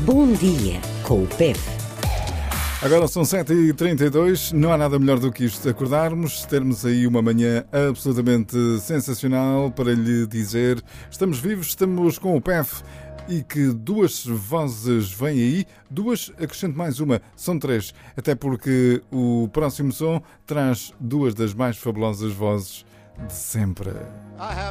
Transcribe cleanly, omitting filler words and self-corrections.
Bom Dia com o PEP. Agora são 7h32, não há nada melhor do que isto, acordarmos, termos aí uma manhã absolutamente sensacional para lhe dizer estamos vivos, estamos com o PEF e que duas vozes vêm aí, duas, acrescento mais uma, são três, até porque o próximo som traz duas das mais fabulosas vozes de sempre.